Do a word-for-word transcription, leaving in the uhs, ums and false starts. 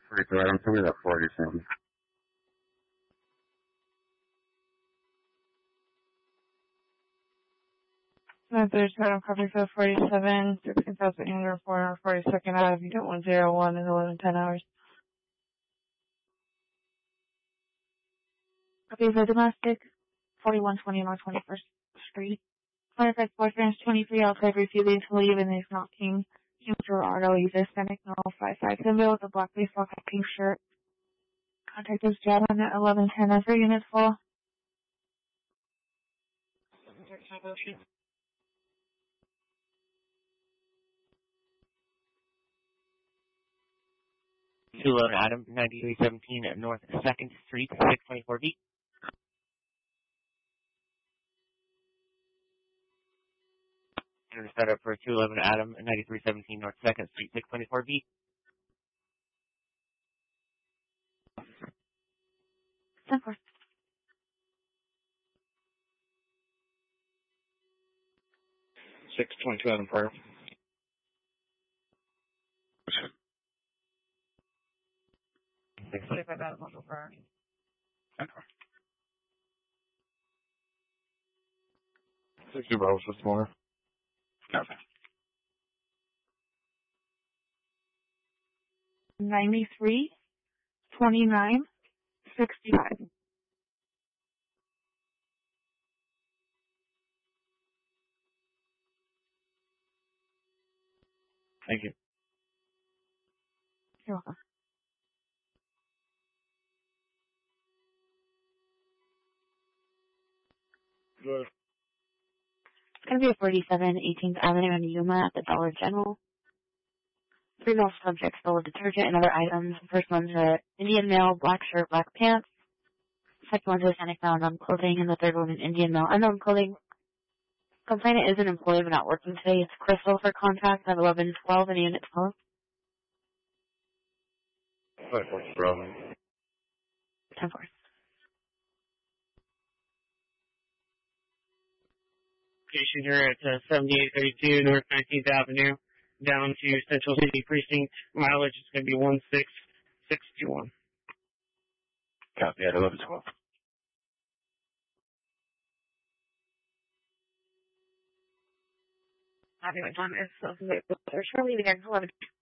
forty-two, I don't tell me that forty-seven. nine thirty-seven, copy for forty-seven, sixteen thousand eight hundred four hundred forty-second out of unit one zero one in eleven ten hours. Copy for domestic, forty-one twenty North twenty-first Street. twenty-five boyfriends, twenty-three outside refusing to leave and is not king. King Gerardo, he's Hispanic, no five five symbol with a black baseball cap, pink shirt. Contact us, Javin at eleven ten as our units full. two eleven Adam, ninety-three seventeen North second Street, six twenty-four B. And set up for two eleven Adam, ninety-three seventeen North second Street, six twenty-four B. ten four. six twenty-two Adam Park. six twenty-five Adam Park. sixty Bravo, what's more? Okay. ninety-three twenty-nine sixty-five. Thank you. You're welcome. Good. It's going to be a forty-seven eighteenth Avenue in Yuma at the Dollar General. Three male subjects full of detergent and other items. The first one's a Indian male, black shirt, black pants. The second one's a Hispanic male, unknown clothing, and the third one an Indian male, unknown clothing. Complainant is an employee but not working today. It's Crystal for contact at eleven twelve in unit twelve. five four Bravo. ten four. Location here at uh, seventy-eight thirty-two North nineteenth Avenue, down to Central City Precinct. Mileage is going to be one six six two one. Copy at eleven twelve. Having my time is so shortly again, eleven.